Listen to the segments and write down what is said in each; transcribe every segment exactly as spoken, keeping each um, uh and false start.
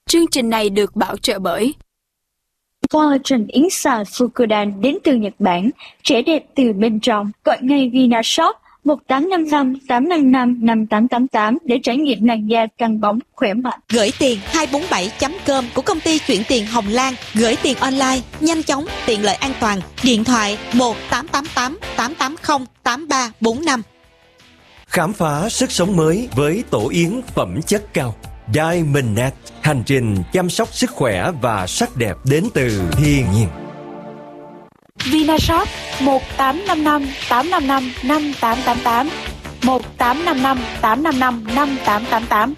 Chương trình này được bảo trợ bởi Collagen Inside Fukudan đến từ Nhật Bản, trẻ đẹp từ bên trong. Gọi ngay Vinashop một tám năm năm tám năm năm năm tám tám tám để trải nghiệm làn da căng bóng khỏe mạnh. Gửi tiền hai bốn bảy chấm com của công ty chuyển tiền Hồng Lan. Gửi tiền online, nhanh chóng, tiện lợi, an toàn. Điện thoại một tám tám tám tám tám không tám ba bốn năm. Khám phá sức sống mới với tổ yến phẩm chất cao. Diamondnet, hành trình chăm sóc sức khỏe và sắc đẹp đến từ thiên nhiên. Vinashop một tám năm năm tám năm năm năm tám tám tám, một tám năm năm tám năm năm năm tám tám tám.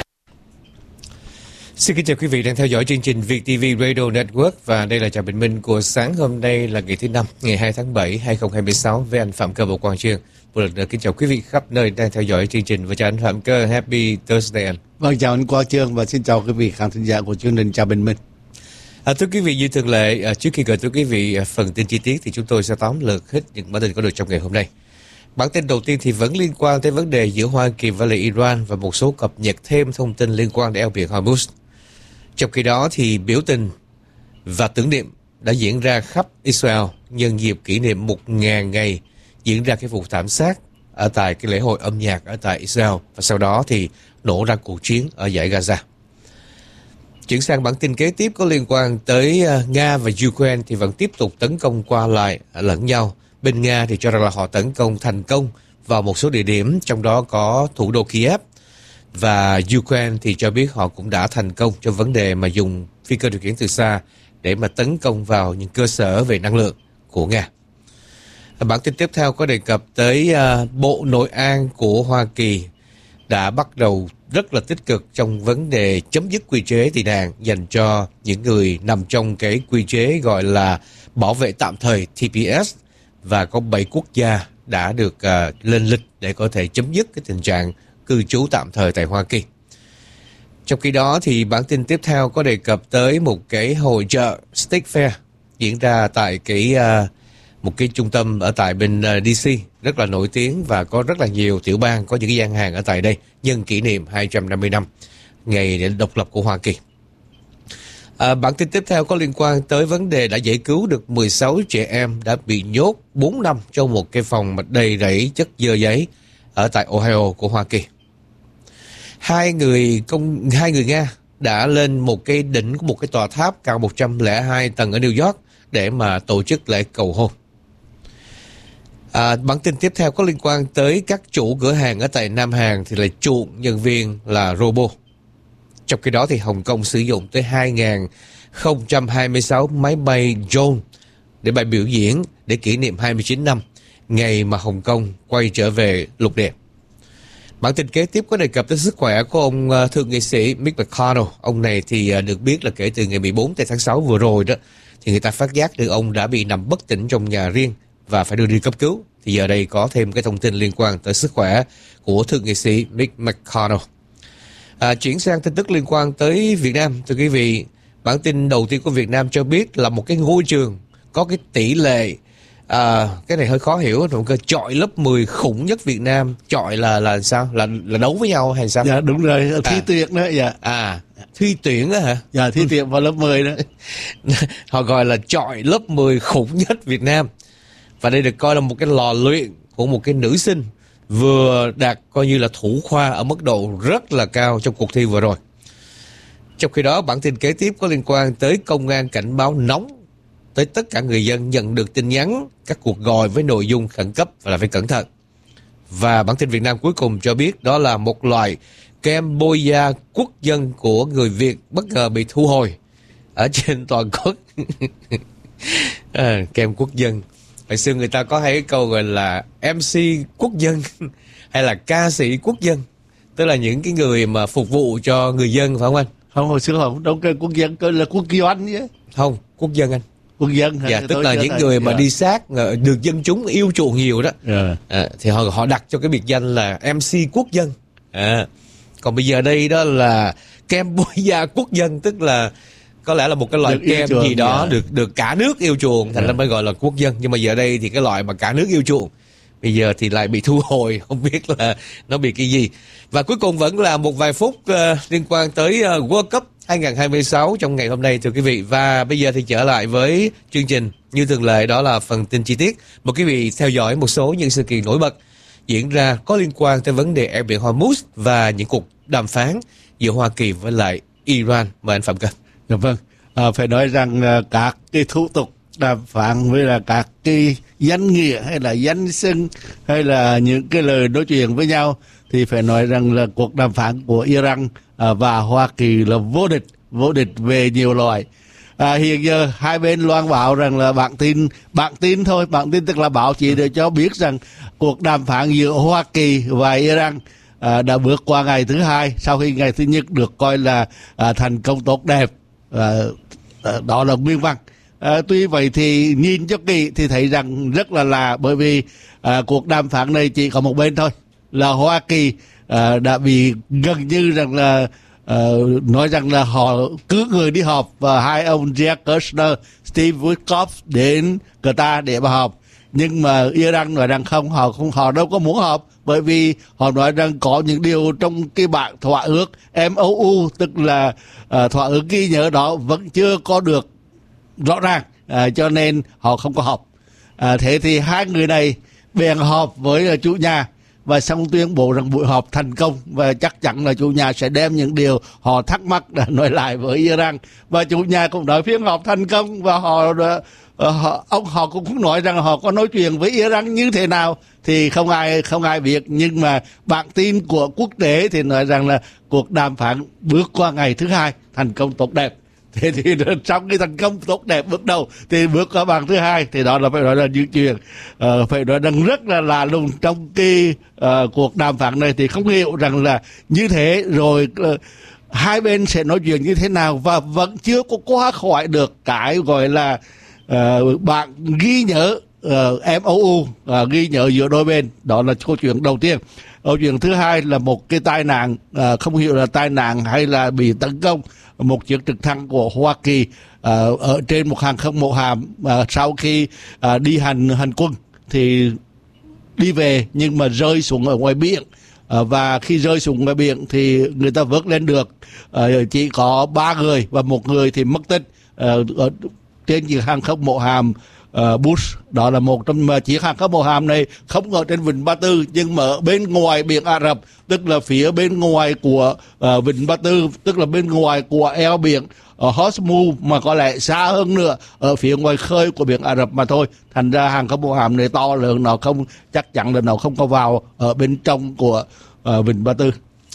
Xin kính chào quý vị đang theo dõi chương trình Việt ti vi Radio Network, và đây là Trà Bình Minh của sáng hôm nay là ngày thứ năm, ngày hai tháng bảy hai nghìn không trăm hai mươi sáu, với anh Phạm Cơ và Quang Trương. Một lần nữa kính chào quý vị khắp nơi đang theo dõi chương trình, và chào anh Phạm Cơ. Happy Thursday anh. Vâng, chào anh Quang Trương và xin chào quý vị khán thính giả của chương trình Trà Bình Minh. À, thưa quý vị, như thường lệ, à, trước khi gửi tới quý vị à, phần tin chi tiết thì chúng tôi sẽ tóm lược hết những bản tin có được trong ngày hôm nay. Bản tin đầu tiên thì vẫn liên quan tới vấn đề giữa Hoa Kỳ và lại Iran, và một số cập nhật thêm thông tin liên quan đến eo biển Hormuz. Trong khi đó thì biểu tình và tưởng niệm đã diễn ra khắp Israel nhân dịp kỷ niệm một nghìn ngày diễn ra cái vụ thảm sát ở tại cái lễ hội âm nhạc ở tại Israel, và sau đó thì nổ ra cuộc chiến ở dải Gaza. Chuyển sang bản tin kế tiếp có liên quan tới uh, Nga và Ukraine thì vẫn tiếp tục tấn công qua lại lẫn nhau. Bên Nga thì cho rằng là họ tấn công thành công vào một số địa điểm, trong đó có thủ đô Kiev, và Ukraine thì cho biết họ cũng đã thành công trong vấn đề mà dùng phi cơ điều khiển từ xa để mà tấn công vào những cơ sở về năng lượng của Nga. Bản tin tiếp theo có đề cập tới uh, Bộ Nội an của Hoa Kỳ đã bắt đầu rất là tích cực trong vấn đề chấm dứt quy chế tị nạn dành cho những người nằm trong cái quy chế gọi là bảo vệ tạm thời T P S, và có bảy quốc gia đã được uh, lên lịch để có thể chấm dứt cái tình trạng cư trú tạm thời tại Hoa Kỳ. Trong khi đó thì bản tin tiếp theo có đề cập tới một cái hội chợ State Fair diễn ra tại cái uh, một cái trung tâm ở tại bên uh, D C rất là nổi tiếng, và có rất là nhiều tiểu bang có những cái gian hàng ở tại đây nhân kỷ niệm hai trăm năm mươi năm ngày độc lập của Hoa Kỳ. À, bản tin tiếp theo có liên quan tới vấn đề đã giải cứu được mười sáu trẻ em đã bị nhốt bốn năm trong một cái phòng mà đầy rẫy chất dơ giấy ở tại Ohio của Hoa Kỳ. Hai người công hai người Nga đã lên một cái đỉnh của một cái tòa tháp cao một trăm lẻ hai tầng ở New York để mà tổ chức lễ cầu hôn. À, bản tin tiếp theo có liên quan tới các chủ cửa hàng ở tại Nam Hàn thì lại chuộng nhân viên là robot. Trong khi đó thì Hồng Kông sử dụng tới hai nghìn không trăm hai mươi sáu máy bay drone để bay biểu diễn để kỷ niệm hai mươi chín năm ngày mà Hồng Kông quay trở về lục địa. Bản tin kế tiếp có đề cập tới sức khỏe của ông uh, thượng nghị sĩ Mitch McConnell. Ông này thì uh, được biết là kể từ ngày mười bốn tháng sáu vừa rồi đó thì người ta phát giác được ông đã bị nằm bất tỉnh trong nhà riêng và phải đưa đi cấp cứu. Thì giờ đây có thêm cái thông tin liên quan tới sức khỏe của thượng nghị sĩ Mitch McConnell. À, chuyển sang tin tức liên quan tới Việt Nam, thưa quý vị, bản tin đầu tiên của Việt Nam cho biết là một cái ngôi trường có cái tỷ lệ à, cái này hơi khó hiểu, một cái chọi lớp mười khủng nhất Việt Nam. Chọi là là sao? Là là đấu với nhau hay sao? Dạ đúng rồi, thi à. tuyển đó. Dạ. À, thi tuyển đó hả? Dạ, thi tuyển vào lớp mười đó. Họ gọi là chọi lớp mười khủng nhất Việt Nam. Và đây được coi là một cái lò luyện của một cái nữ sinh vừa đạt coi như là thủ khoa ở mức độ rất là cao trong cuộc thi vừa rồi. Trong khi đó, bản tin kế tiếp có liên quan tới công an cảnh báo nóng tới tất cả người dân nhận được tin nhắn, các cuộc gọi với nội dung khẩn cấp và là phải cẩn thận. Và bản tin Việt Nam cuối cùng cho biết đó là một loại kem bôi da quốc dân của người Việt bất ngờ bị thu hồi ở trên toàn quốc. à, kem quốc dân. Hồi xưa người ta có hay cái câu gọi là em xê quốc dân hay là ca sĩ quốc dân, tức là những cái người mà phục vụ cho người dân, phải không anh? Không, hồi xưa không đâu, cái quốc dân coi là quốc doanh chứ. Không, quốc dân anh. Quốc dân hả? Dạ, tức là những người mà đi sát được dân chúng yêu chuộng nhiều đó. Yeah. À, thì họ họ đặt cho cái biệt danh là em xê quốc dân. À, còn bây giờ đây đó là kem bôi da quốc dân, tức là có lẽ là một cái loại được kem gì đó yeah. được được cả nước yêu chuộng, thành ra yeah. mới gọi là quốc dân. Nhưng mà giờ đây thì cái loại mà cả nước yêu chuộng bây giờ thì lại bị thu hồi, không biết là nó bị cái gì. Và cuối cùng vẫn là một vài phút uh, liên quan tới uh, World Cup hai không hai sáu trong ngày hôm nay thưa quý vị. Và bây giờ thì trở lại với chương trình như thường lệ, đó là phần tin chi tiết. Mời quý vị theo dõi một số những sự kiện nổi bật diễn ra có liên quan tới vấn đề eo biển Hormuz và những cuộc đàm phán giữa Hoa Kỳ với lại Iran. Mời anh Phạm Cần. Dạ vâng, à, phải nói rằng à, các cái thủ tục đàm phán với là các cái danh nghĩa hay là danh xưng hay là những cái lời nói chuyện với nhau thì phải nói rằng là cuộc đàm phán của Iran à, và Hoa Kỳ là vô địch, vô địch về nhiều loại. À, hiện giờ hai bên loan báo rằng là bản tin, bản tin thôi, bản tin tức là báo chí để cho biết rằng cuộc đàm phán giữa Hoa Kỳ và Iran à, đã bước qua ngày thứ hai sau khi ngày thứ nhất được coi là à, thành công tốt đẹp. À, à, đó là nguyên văn. À, tuy vậy thì nhìn cho kỹ thì thấy rằng rất là lạ, bởi vì à, cuộc đàm phán này chỉ có một bên thôi, là Hoa Kỳ à, đã bị gần như rằng là à, nói rằng là họ cứ người đi họp và hai ông Jared Kushner, Steve Witkoff đến Qatar để mà họp. Nhưng mà Iran nói rằng không, họ không họ đâu có muốn họp, bởi vì họ nói rằng có những điều trong cái bản thỏa ước M O U, tức là à, thỏa ước ghi nhớ đó vẫn chưa có được rõ ràng, à, cho nên họ không có họp. À, thế thì hai người này bèn họp với chủ nhà và xong tuyên bố rằng buổi họp thành công, và chắc chắn là chủ nhà sẽ đem những điều họ thắc mắc để nói lại với Iran. Và chủ nhà cũng nói phiên họp thành công, và họ, họ ông họ cũng nói rằng họ có nói chuyện với Iran như thế nào thì không ai không ai biết, nhưng mà bản tin của quốc tế thì nói rằng là cuộc đàm phán bước qua ngày thứ hai thành công tốt đẹp. Thế thì trong cái thành công tốt đẹp bước đầu thì bước qua bàn thứ hai thì đó là phải nói là những chuyện uh, phải nói rằng rất là lạ lùng trong cái uh, cuộc đàm phán này. Thì không hiểu rằng là như thế rồi uh, hai bên sẽ nói chuyện như thế nào, và vẫn chưa có qua khỏi được cái gọi là uh, bạn ghi nhớ uh, M O U, uh, ghi nhớ giữa đôi bên. Đó là câu chuyện đầu tiên. Câu chuyện thứ hai là một cái tai nạn, uh, không hiểu là tai nạn hay là bị tấn công một chiếc trực thăng của Hoa Kỳ uh, ở trên một hàng không mẫu hạm uh, sau khi uh, đi hành hành quân thì đi về nhưng mà rơi xuống ở ngoài biển. Uh, và khi rơi xuống ngoài biển thì người ta vớt lên được uh, chỉ có ba người, và một người thì mất tích uh, ở trên chiếc hàng không mẫu hạm Uh, Bush. Đó là một trong uh, chiếc hàng không mẫu hạm này không ở trên vịnh Ba Tư nhưng mà ở bên ngoài biển Ả Rập, tức là phía bên ngoài của uh, vịnh Ba Tư, tức là bên ngoài của eo biển ở uh, Hormuz, mà có lẽ xa hơn nữa ở phía ngoài khơi của biển Ả Rập mà thôi. Thành ra hàng không mẫu hạm này to lớn, nó không chắc chắn là nó không có vào ở bên trong của uh, vịnh Ba Tư.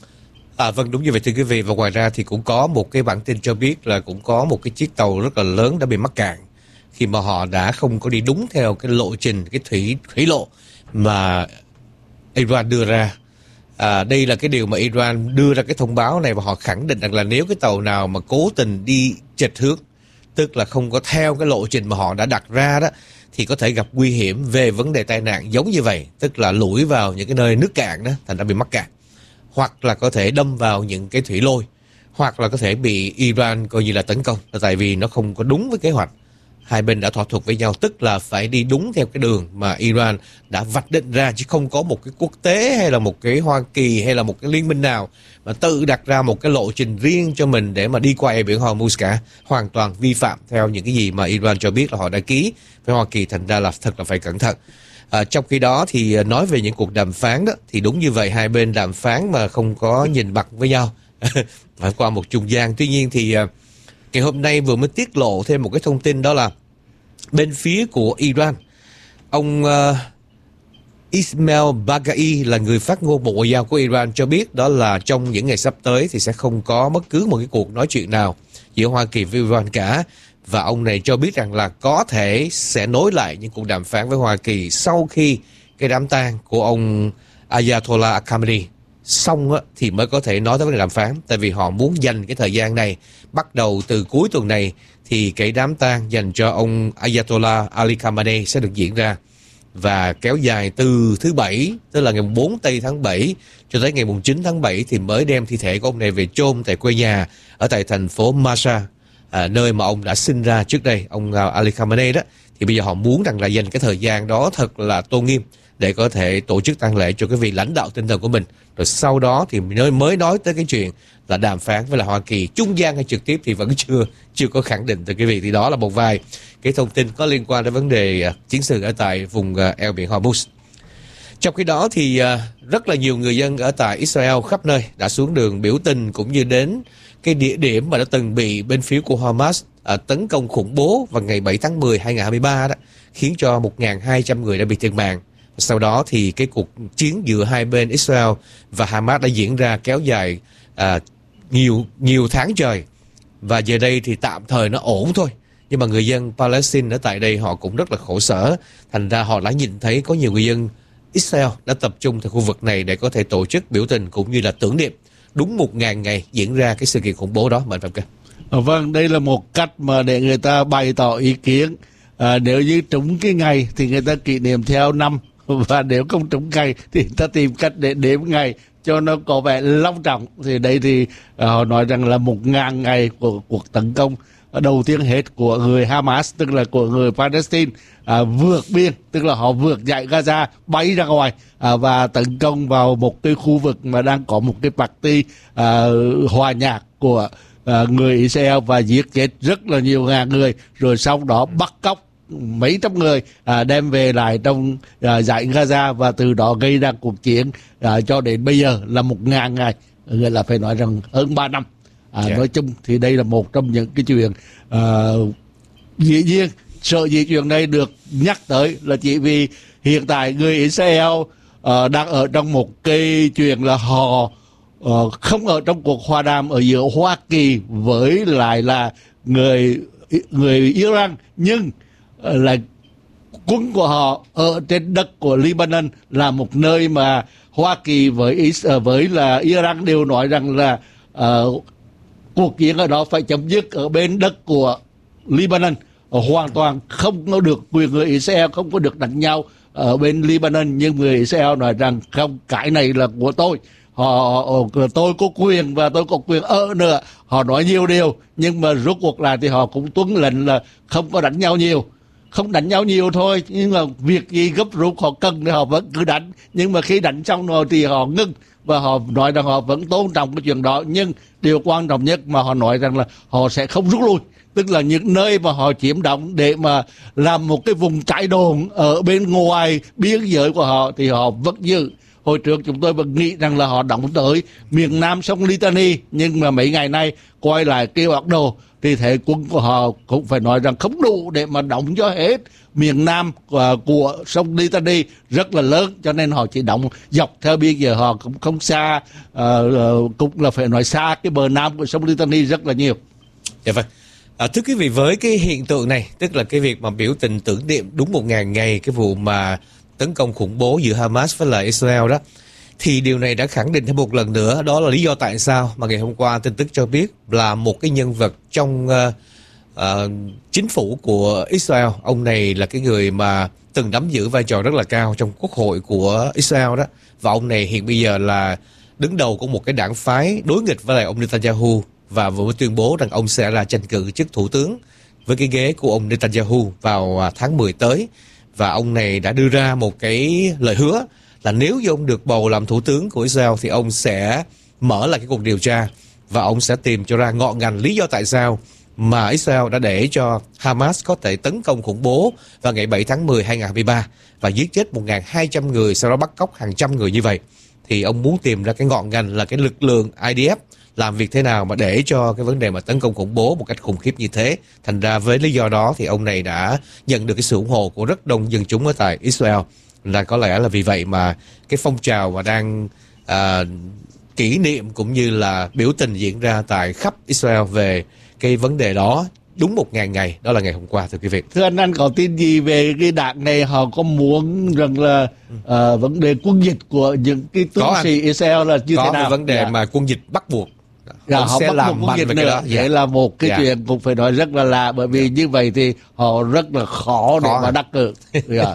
À, vâng, đúng như vậy thưa quý vị. Và ngoài ra thì cũng có một cái bản tin cho biết là cũng có một cái chiếc tàu rất là lớn đã bị mắc cạn khi mà họ đã không có đi đúng theo cái lộ trình, cái thủy thủy lộ mà Iran đưa ra. À, đây là cái điều mà Iran đưa ra cái thông báo này, và họ khẳng định rằng là nếu cái tàu nào mà cố tình đi chệch hướng, tức là không có theo cái lộ trình mà họ đã đặt ra đó, thì có thể gặp nguy hiểm về vấn đề tai nạn giống như vậy, tức là lủi vào những cái nơi nước cạn đó, thành ra bị mắc cạn, hoặc là có thể đâm vào những cái thủy lôi, hoặc là có thể bị Iran coi như là tấn công, tại vì nó không có đúng với kế hoạch. Hai bên đã thỏa thuận với nhau, tức là phải đi đúng theo cái đường mà Iran đã vạch định ra, chứ không có một cái quốc tế hay là một cái Hoa Kỳ hay là một cái liên minh nào mà tự đặt ra một cái lộ trình riêng cho mình để mà đi qua eo biển Hormuz cả. Hoàn toàn vi phạm theo những cái gì mà Iran cho biết là họ đã ký với Hoa Kỳ, thành ra là thật là phải cẩn thận. À, trong khi đó thì nói về những cuộc đàm phán đó, thì đúng như vậy, hai bên đàm phán mà không có nhìn mặt với nhau phải qua một trung gian. Tuy nhiên thì ngày hôm nay vừa mới tiết lộ thêm một cái thông tin, đó là bên phía của Iran, ông uh, Ismail Baghai là người phát ngôn Bộ Ngoại giao của Iran cho biết đó là trong những ngày sắp tới thì sẽ không có bất cứ một cái cuộc nói chuyện nào giữa Hoa Kỳ với Iran cả. Và ông này cho biết rằng là có thể sẽ nối lại những cuộc đàm phán với Hoa Kỳ sau khi cái đám tang của ông Ayatollah Khamenei xong á, thì mới có thể nói tới vấn đề đàm phán. Tại vì họ muốn dành cái thời gian này, bắt đầu từ cuối tuần này thì cái đám tang dành cho ông Ayatollah Ali Khamenei sẽ được diễn ra, và kéo dài từ thứ Bảy, tức là ngày bốn tây tháng bảy cho tới ngày chín tháng bảy thì mới đem thi thể của ông này về chôn tại quê nhà ở tại thành phố Mashhad, à, nơi mà ông đã sinh ra trước đây, ông Ali Khamenei đó. Thì bây giờ họ muốn rằng là dành cái thời gian đó thật là tôn nghiêm để có thể tổ chức tang lễ cho cái vị lãnh đạo tinh thần của mình. Rồi sau đó thì mới nói tới cái chuyện là đàm phán với là Hoa Kỳ trung gian hay trực tiếp thì vẫn chưa chưa có khẳng định từ quý vị. Thì đó là một vài cái thông tin có liên quan đến vấn đề uh, chiến sự ở tại vùng uh, eo biển Hormuz. Trong khi đó thì uh, rất là nhiều người dân ở tại Israel khắp nơi đã xuống đường biểu tình cũng như đến cái địa điểm mà đã từng bị bên phía của Hamas uh, tấn công khủng bố vào ngày bảy tháng mười hai nghìn không trăm hai mươi ba đó, khiến cho một nghìn hai trăm người đã bị thiệt mạng. Sau đó thì cái cuộc chiến giữa hai bên Israel và Hamas đã diễn ra kéo dài à, nhiều nhiều tháng trời. Và giờ đây thì tạm thời nó ổn thôi. Nhưng mà người dân Palestine ở tại đây họ cũng rất là khổ sở. Thành ra họ đã nhìn thấy có nhiều người dân Israel đã tập trung tại khu vực này để có thể tổ chức biểu tình cũng như là tưởng niệm đúng một ngàn ngày diễn ra cái sự kiện khủng bố đó. Mời Phạm Cơ. Vâng, đây là một cách mà để người ta bày tỏ ý kiến. À, nếu như trúng cái ngày thì người ta kỷ niệm theo năm, và nếu không trúng ngày thì người ta tìm cách để đếm ngày cho nó có vẻ long trọng. Thì đây thì à, họ nói rằng là một ngàn ngày của cuộc tấn công đầu tiên hết của người Hamas, tức là của người Palestine, à, vượt biên, tức là họ vượt dải Gaza, bay ra ngoài à, và tấn công vào một cái khu vực mà đang có một cái party à, hòa nhạc của à, người Israel và giết chết rất là nhiều ngàn người, rồi sau đó bắt cóc mấy trăm người à, đem về lại trong à, dải Gaza, và từ đó gây ra cuộc chiến à, cho đến bây giờ là một ngàn ngày, gọi là phải nói rằng hơn ba năm. À, yeah. Nói chung thì đây là một trong những cái chuyện à, dĩ nhiên sợ dĩ chuyện này được nhắc tới là chỉ vì hiện tại người Israel à, đang ở trong một cái chuyện là họ à, không ở trong cuộc hòa đàm ở giữa Hoa Kỳ với lại là người người Iran, nhưng là quân của họ ở trên đất của Lebanon, là một nơi mà Hoa Kỳ với với là Iran đều nói rằng là uh, cuộc chiến ở đó phải chấm dứt ở bên đất của Lebanon, hoàn toàn không có được quyền người Israel không có được đánh nhau ở bên Lebanon. Nhưng người Israel nói rằng không, cái này là của tôi, họ tôi có quyền và tôi có quyền ở nữa. Họ nói nhiều điều nhưng mà rốt cuộc lại thì họ cũng tuân lệnh là không có đánh nhau nhiều, không đánh nhau nhiều thôi, nhưng mà việc gì gấp rút họ cần thì họ vẫn cứ đánh. Nhưng mà khi đánh xong rồi thì họ ngưng, và họ nói rằng họ vẫn tôn trọng cái chuyện đó. Nhưng điều quan trọng nhất mà họ nói rằng là họ sẽ không rút lui, tức là những nơi mà họ chiếm đóng để mà làm một cái vùng trại đồn ở bên ngoài biên giới của họ thì họ vẫn giữ. Hồi trước chúng tôi vẫn nghĩ rằng là họ đóng tới miền Nam sông Litani, nhưng mà mấy ngày nay quay lại cái bản đồ thì thể quân của họ cũng phải nói rằng không đủ để mà đóng cho hết miền Nam của, của sông Litani rất là lớn, cho nên họ chỉ đóng dọc theo biên giới, họ cũng không xa, uh, uh, cũng là phải nói xa cái bờ Nam của sông Litani rất là nhiều. Dạ vâng. À, thưa quý vị, với cái hiện tượng này, tức là cái việc mà biểu tình tưởng niệm đúng một ngàn ngày cái vụ mà tấn công khủng bố giữa Hamas với lại Israel đó, thì điều này đã khẳng định thêm một lần nữa, đó là lý do tại sao mà ngày hôm qua tin tức cho biết là một cái nhân vật trong uh, uh, chính phủ của Israel, ông này là cái người mà từng nắm giữ vai trò rất là cao trong quốc hội của Israel đó, và ông này hiện bây giờ là đứng đầu của một cái đảng phái đối nghịch với lại ông Netanyahu, và vừa mới tuyên bố rằng ông sẽ là tranh cử chức thủ tướng với cái ghế của ông Netanyahu vào tháng mười tới. Và ông này đã đưa ra một cái lời hứa là nếu như ông được bầu làm thủ tướng của Israel thì ông sẽ mở lại cái cuộc điều tra, và ông sẽ tìm cho ra ngọn ngành lý do tại sao mà Israel đã để cho Hamas có thể tấn công khủng bố vào ngày bảy tháng mười hai nghìn không trăm hai mươi ba và giết chết một nghìn hai trăm người, sau đó bắt cóc hàng trăm người như vậy. Thì ông muốn tìm ra cái ngọn ngành là cái lực lượng i đê ép làm việc thế nào mà để cho cái vấn đề mà tấn công khủng bố một cách khủng khiếp như thế. Thành ra với lý do đó thì ông này đã nhận được cái sự ủng hộ của rất đông dân chúng ở tại Israel. Là có lẽ là vì vậy mà cái phong trào mà đang à, kỷ niệm cũng như là biểu tình diễn ra tại khắp Israel về cái vấn đề đó đúng một ngàn ngày, đó là ngày hôm qua, thưa quý vị. Thưa anh, anh có tin gì về cái đảng này? Họ có muốn rằng là ừ. uh, vấn đề quân dịch của những cái tướng sĩ Israel là như có thế nào? Có vấn đề dạ. mà quân dịch bắt buộc. Dạ, họ sẽ bắt làm quân dịch nữa. Vậy dạ. là một cái dạ. chuyện cũng phải nói rất là lạ, bởi vì dạ. như vậy thì họ rất là khó, khó để mà đắc cử. dạ.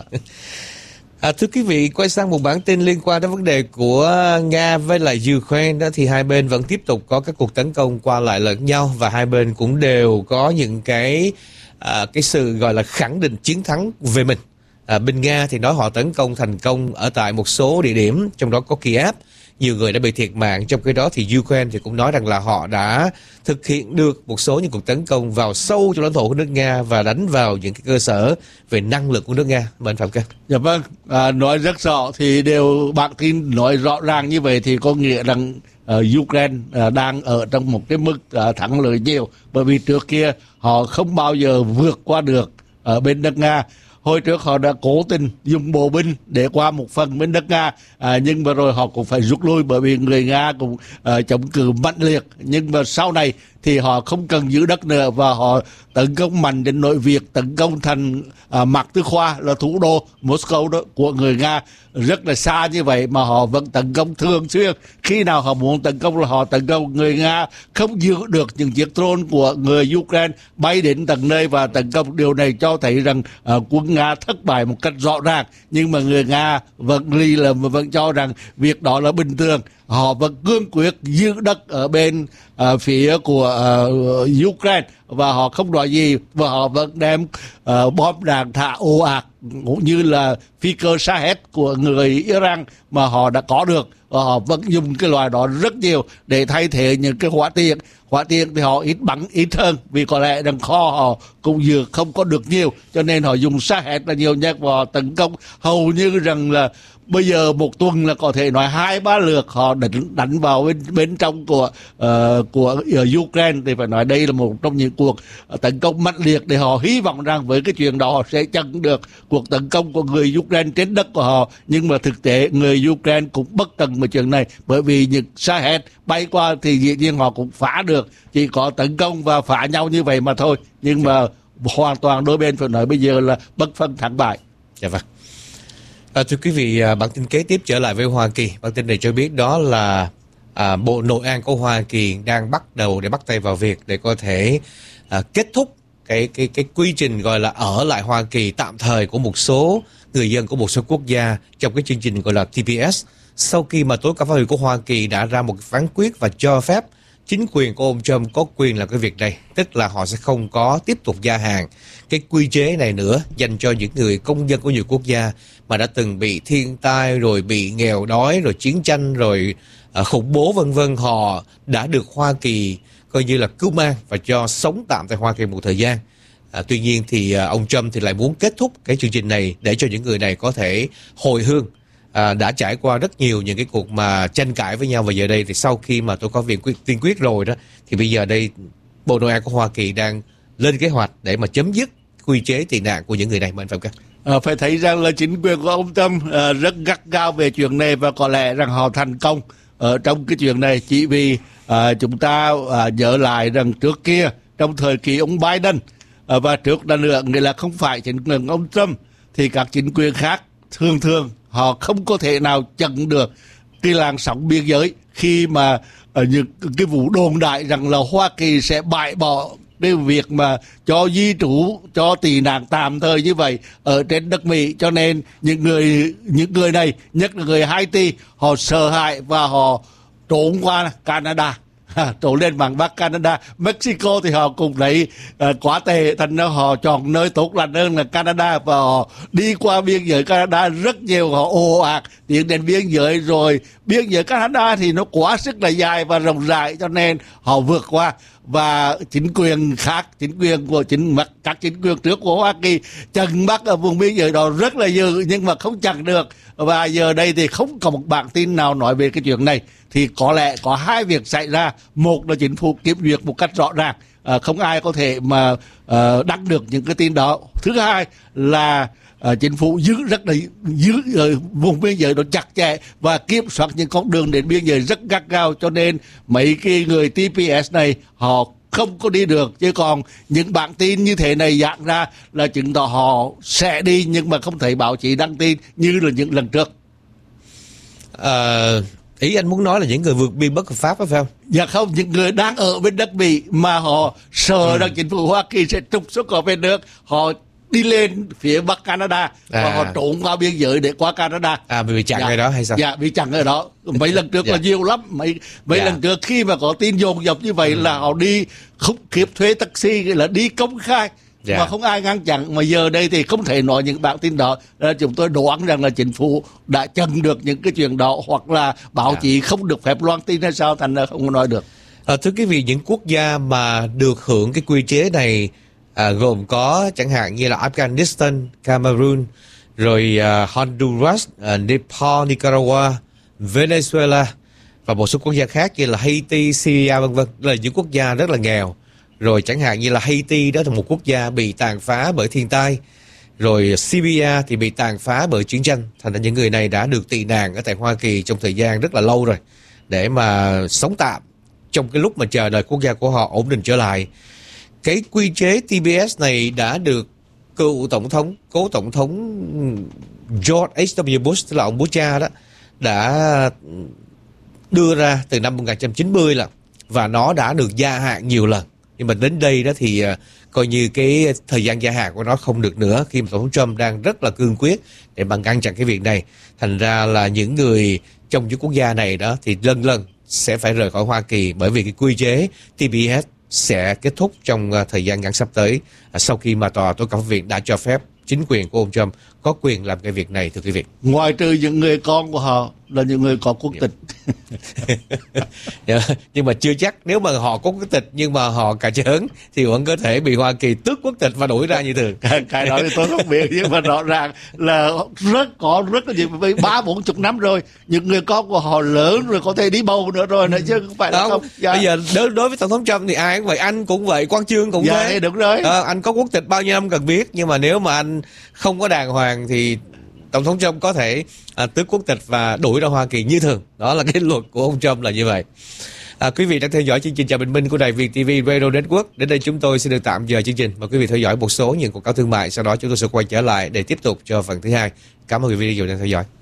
À, thưa quý vị, quay sang một bản tin liên quan đến vấn đề của Nga với lại Ukraine đó, thì hai bên vẫn tiếp tục có các cuộc tấn công qua lại lẫn nhau, và hai bên cũng đều có những cái à, cái sự gọi là khẳng định chiến thắng về mình. À, bên Nga thì nói họ tấn công thành công ở tại một số địa điểm, trong đó có Kiev. Nhiều người đã bị thiệt mạng. Trong khi đó thì Ukraine thì cũng nói rằng là họ đã thực hiện được một số những cuộc tấn công vào sâu trong lãnh thổ của nước Nga và đánh vào những cái cơ sở về năng lượng của nước Nga. Mời anh Phạm Canh. Dạ vâng, à, nói rất rõ thì đều bản tin nói rõ ràng như vậy thì có nghĩa rằng uh, Ukraine uh, đang ở trong một cái mức uh, thắng lợi nhiều, bởi vì trước kia họ không bao giờ vượt qua được ở bên nước Nga. Hồi trước họ đã cố tình dùng bộ binh để qua một phần bên nước Nga, à, nhưng mà rồi họ cũng phải rút lui bởi vì người Nga cũng uh, chống cự mạnh liệt. Nhưng mà sau này thì họ không cần giữ đất nữa và họ tấn công mạnh đến nỗi việc tấn công thành uh, Mạc Tư Khoa là thủ đô Moscow đó của người Nga, rất là xa như vậy mà họ vẫn tấn công thường xuyên. Khi nào họ muốn tấn công là họ tấn công. Người Nga không giữ được những chiếc drone của người Ukraine bay đến tận nơi và tấn công. Điều này cho thấy rằng uh, quân Nga thất bại một cách rõ ràng, nhưng mà người Nga vẫn ly là vẫn cho rằng việc đó là bình thường. Họ vẫn cương quyết giữ đất ở bên uh, phía của uh, Ukraine và họ không nói gì, và họ vẫn đem uh, bom đạn thả ồ ạt cũng như là phi cơ Shahed của người Iran mà họ đã có được, và họ vẫn dùng cái loại đó rất nhiều để thay thế những cái hỏa tiễn. Hỏa tiễn thì họ ít bắn ít hơn vì có lẽ rằng kho họ cũng vừa không có được nhiều, cho nên họ dùng Shahed là nhiều nhất và họ tấn công hầu như rằng là bây giờ một tuần là có thể nói hai ba lượt họ đánh đánh vào bên bên trong của uh, của uh, Ukraine. Thì phải nói đây là một trong những cuộc tấn công mạnh liệt để họ hy vọng rằng với cái chuyện đó họ sẽ chặn được cuộc tấn công của người Ukraine trên đất của họ. Nhưng mà thực tế người Ukraine cũng bất tận về chuyện này, bởi vì những Shahed bay qua thì dĩ nhiên họ cũng phá được, chỉ có tấn công và phá nhau như vậy mà thôi. Nhưng mà hoàn toàn đôi bên phải nói bây giờ là bất phân thắng bại. Dạ vâng. À, thưa quý vị, à, bản tin kế tiếp trở lại với Hoa Kỳ. Bản tin này cho biết đó là à, Bộ Nội an của Hoa Kỳ đang bắt đầu để bắt tay vào việc để có thể à, kết thúc cái cái cái quy trình gọi là ở lại Hoa Kỳ tạm thời của một số người dân của một số quốc gia trong cái chương trình gọi là T P S, sau khi mà tối cao pháp viện của Hoa Kỳ đã ra một phán quyết và cho phép chính quyền của ông Trump có quyền làm cái việc này, tức là họ sẽ không có tiếp tục gia hạn cái quy chế này nữa dành cho những người công dân của nhiều quốc gia mà đã từng bị thiên tai, rồi bị nghèo đói, rồi chiến tranh, rồi uh, khủng bố vân vân. Họ đã được Hoa Kỳ coi như là cứu mang và cho sống tạm tại Hoa Kỳ một thời gian. À, tuy nhiên thì uh, ông Trump thì lại muốn kết thúc cái chương trình này để cho những người này có thể hồi hương. À, đã trải qua rất nhiều những cái cuộc mà tranh cãi với nhau, và giờ đây thì sau khi mà tôi có viện quyết, tiên quyết rồi đó, thì bây giờ đây Bộ Nội an của Hoa Kỳ đang lên kế hoạch để mà chấm dứt quy chế tị nạn của những người này. Mà anh Phạm Canh. À, phải thấy rằng là chính quyền của ông Trump à, rất gắt gao về chuyện này, và có lẽ rằng họ thành công ở trong cái chuyện này chỉ vì à, chúng ta à, nhớ lại rằng trước kia trong thời kỳ ông Biden à, và trước đó nữa, nghĩa là không phải chính quyền ông Trump thì các chính quyền khác thường thường họ không có thể nào chặn được cái làn sóng biên giới khi mà ở những cái vụ đồn đại rằng là Hoa Kỳ sẽ bãi bỏ cái việc mà cho di trú, cho tị nạn tạm thời như vậy ở trên đất Mỹ. Cho nên những người những người này, nhất là người Haiti, họ sợ hãi và họ trốn qua Canada. Trốn lên bằng Bắc Canada. Mexico thì họ cũng lấy uh, quá tệ, thành ra họ chọn nơi tốt lành hơn là Canada, và họ đi qua biên giới Canada rất nhiều, họ ồ ạt tiến đến biên giới. Rồi biên giới Canada thì nó quá sức là dài và rộng rãi, cho nên họ vượt qua. Và chính quyền khác, chính quyền của chính các chính quyền trước của Hoa Kỳ chặn bắt ở vùng biên giới đó rất là dữ, nhưng mà không chặn được. Và giờ đây thì không có một bản tin nào nói về cái chuyện này. Thì có lẽ có hai việc xảy ra. Một là chính phủ kiểm duyệt một cách rõ ràng, à, không ai có thể mà à, đăng được những cái tin đó. Thứ hai là à, chính phủ giữ rất là giữ uh, vùng biên giới đó chặt chẽ và kiểm soát những con đường đến biên giới rất gắt gao, cho nên mấy cái người T P S này họ không có đi được. Chứ còn những bản tin như thế này dạng ra là chứng tỏ họ sẽ đi, nhưng mà không thể báo chí đăng tin như là những lần trước. À, ý anh muốn nói là những người vượt biên bất hợp pháp phải không? Dạ không, những người đang ở bên đất Mỹ mà họ sợ ừ. rằng chính phủ Hoa Kỳ sẽ trục xuất họ về nước, họ đi lên phía Bắc Canada à. và họ trốn qua biên giới để qua Canada. À, bị chặn dạ. ở đó hay sao? Dạ, bị chặn ở đó. Mấy lần trước dạ. là nhiều lắm. Mấy mấy dạ. lần trước khi mà có tin dồn dập như vậy ừ. là họ đi khủng khiếp thuê taxi, là đi công khai Dạ. mà không ai ngăn chặn. Mà giờ đây thì không thể nói những bản tin đó. Nên chúng tôi đoán rằng là chính phủ đã chặn được những cái chuyện đó, hoặc là báo Dạ. chí không được phép loan tin hay sao, thành ra không có nói được. À, thưa quý vị, những quốc gia mà được hưởng cái quy chế này à, gồm có chẳng hạn như là Afghanistan, Cameroon, rồi à, Honduras, à, Nepal, Nicaragua, Venezuela và một số quốc gia khác như là Haiti, Syria vân vân, là những quốc gia rất là nghèo. Rồi chẳng hạn như là Haiti, đó là một quốc gia bị tàn phá bởi thiên tai. Rồi Syria thì bị tàn phá bởi chiến tranh. Thành ra những người này đã được tị nạn ở tại Hoa Kỳ trong thời gian rất là lâu rồi, để mà sống tạm trong cái lúc mà chờ đợi quốc gia của họ ổn định trở lại. Cái quy chế T B S này đã được cựu tổng thống, cố tổng thống George H W Bush, tức là ông Bush cha đó, đã đưa ra từ năm một nghìn chín trăm chín mươi là, và nó đã được gia hạn nhiều lần. Nhưng mà đến đây đó thì uh, coi như cái thời gian gia hạn của nó không được nữa, khi mà tổng thống Trump đang rất là cương quyết để mà ngăn chặn cái việc này. Thành ra là những người trong những quốc gia này đó thì lần lần sẽ phải rời khỏi Hoa Kỳ, bởi vì cái quy chế T B S sẽ kết thúc trong uh, thời gian ngắn sắp tới, uh, sau khi mà tòa tối cao pháp viện đã cho phép chính quyền của ông Trump có quyền làm cái việc này, thưa quý vị. Ngoài trừ những người con của họ là những người có quốc tịch. Nhưng mà chưa chắc, nếu mà họ có quốc tịch nhưng mà họ cà chớn thì vẫn có thể bị Hoa Kỳ tước quốc tịch và đuổi ra như thường. Cái, cái đó thì tôi không biết, nhưng mà rõ ràng là rất có rất là nhiều, với ba bốn chục năm rồi, những người con của họ lớn rồi, có thể đi bầu nữa rồi nữa, chứ không phải là không. không. Dạ. Bây giờ đối, đối với tổng thống Trump thì ai cũng vậy, anh cũng vậy, Quang Chương cũng Dạ, thế. đúng rồi. À, anh có quốc tịch bao nhiêu năm cần biết, nhưng mà nếu mà anh không có đàng hoàng thì tổng thống Trump có thể à, tước quốc tịch và đuổi ra Hoa Kỳ như thường. Đó là cái luật của ông Trump là như vậy. À, quý vị đang theo dõi chương trình Chào Bình Minh của Đài Việt ti vi Radio Network. Đến đây chúng tôi sẽ được tạm dời chương trình. Mời quý vị theo dõi một số những quảng cáo thương mại. Sau đó chúng tôi sẽ quay trở lại để tiếp tục cho phần thứ hai. Cảm ơn quý vị đã theo dõi.